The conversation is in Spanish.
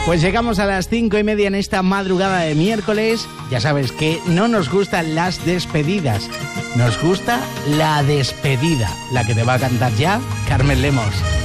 Pues llegamos a las 5:30 en esta madrugada de miércoles. Ya sabes que no nos gustan las despedidas, nos gusta la despedida, la que te va a cantar ya Carmen Lemos.